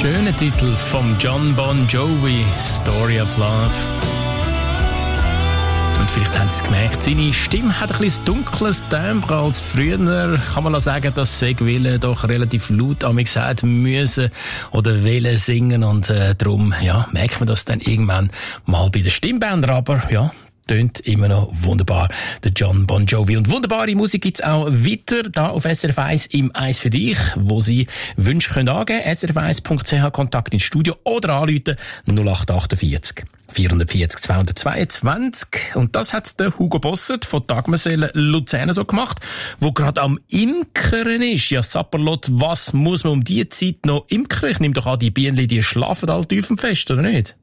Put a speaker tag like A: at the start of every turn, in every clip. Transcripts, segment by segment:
A: Schöner Titel vom Jon Bon Jovi, Story of Love. Und vielleicht haben Sie es gemerkt, seine Stimme hat ein bisschen dunkles Timbre als früher. Kann man sagen, dass sie doch relativ laut hat müssen oder wollen singen. Und darum merkt man das dann irgendwann mal bei den Stimmbändern. Aber tönt immer noch wunderbar, der Jon Bon Jovi. Und wunderbare Musik gibt's auch weiter da auf SRF 1 im «Eis für dich», wo Sie Wünsche können angeben, srf1.ch, Kontakt ins Studio oder anrufen 0848 440 222. Und das hat der Hugo Bossert von Dagmersel Luzern so gemacht, wo gerade am Imkern ist. Ja, Sapperlot, was muss man um diese Zeit noch imkern? Ich nehme doch an, die Bienen, die schlafen alle tief im Fest, oder nicht?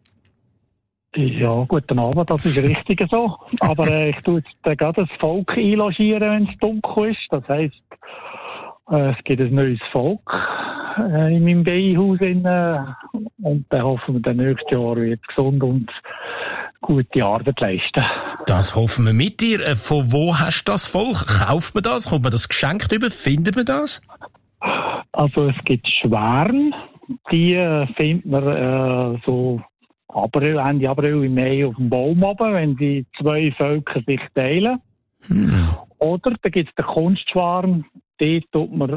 B: Ja, guten Abend, das ist richtig so. Aber ich tue jetzt gerade das Volk einlogieren, wenn es dunkel ist. Das heisst, es gibt ein neues Volk in meinem Beihaus. Und dann hoffen wir, dann nächstes Jahr wird gesund und gute Arbeit leisten.
A: Das hoffen wir mit dir. Von wo hast du das Volk? Kauft man das? Kommt man das geschenkt über? Findet man das?
B: Also es gibt Schwärme. Die findet man so Ende April, im Mai auf dem Baum oben, wenn die zwei Völker sich teilen. Oder da gibt es den Kunstschwarm, dort tut man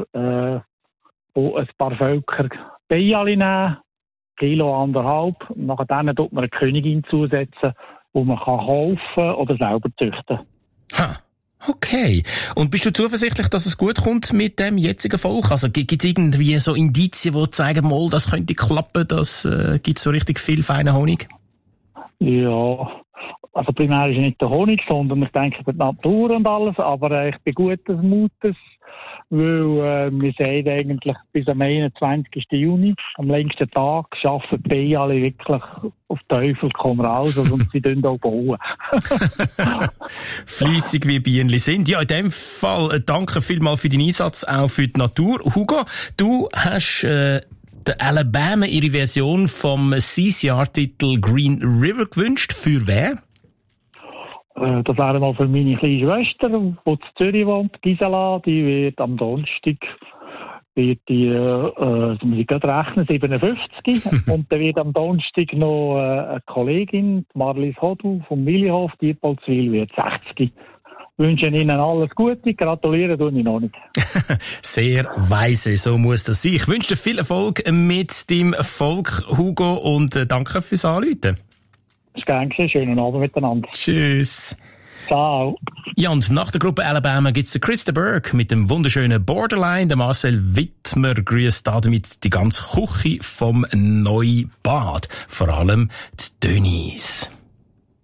B: wo ein paar Völker Beijali nehmen, Kilo, 1,5. Nach denen tut man eine Königin zusetzen, wo man kann kaufen oder selber züchten.
A: Ha. Okay. Und bist du zuversichtlich, dass es gut kommt mit dem jetzigen Volk? Also gibt es irgendwie so Indizien, die zeigen, mal, das könnte klappen, das gibt so richtig viel feinen Honig?
B: Ja, also primär ist nicht der Honig, sondern ich denke die Natur und alles, aber ich bin gutes Mutes, weil wir sagen eigentlich bis am 21. Juni, am längsten Tag, arbeiten die Bienen alle wirklich auf Teufel komm raus und sie tun auch bauen.
A: Fleissig wie Bienen sind. Ja, in dem Fall danke vielmals für deinen Einsatz, auch für die Natur. Hugo, du hast der Alabama ihre Version vom CCR-Titel Green River gewünscht. Für wer?
B: Das wäre mal für meine kleine Schwester, die in Zürich wohnt, Gisela. Die wird am Donnerstag, muss ich gerade rechnen, 57. Und dann wird am Donnerstag noch eine Kollegin, Marlies Hodu vom Millihof, Diepolzwil, wird 60. Ich wünsche Ihnen alles Gute, gratulieren tue ich noch nicht.
A: Sehr weise, so muss das sein. Ich wünsche dir viel Erfolg mit deinem Volk, Hugo, und danke fürs Anrufen.
B: Das ist gern geschehen. Schönen Abend miteinander.
A: Tschüss.
B: Ciao.
A: Ja, und nach der Gruppe Alabama gibt's den Chris de Burgh mit dem wunderschönen Borderline. Der Marcel Wittmer grüßt damit die ganze Küche vom Neubad. Vor allem die Dönis.